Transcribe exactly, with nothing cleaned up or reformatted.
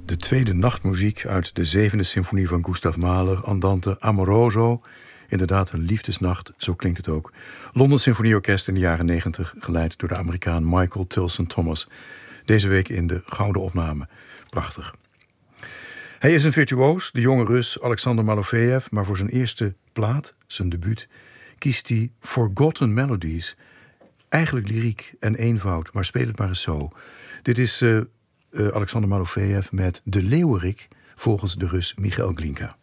De tweede nachtmuziek uit de zevende symfonie van Gustav Mahler, Andante Amoroso. Inderdaad, een liefdesnacht, zo klinkt het ook. London Symfonieorkest in de jaren negentig, geleid door de Amerikaan Michael Tilson Thomas. Deze week in de gouden opname. Prachtig. Hij is een virtuoos, de jonge Rus Alexander Malofejev, maar voor zijn eerste plaat, zijn debuut, kiest hij Forgotten Melodies. Eigenlijk lyriek en eenvoud, maar speel het maar eens zo. Dit is uh, uh, Alexander Malofejev met De Leeuwerik, volgens de Rus Michail Glinka.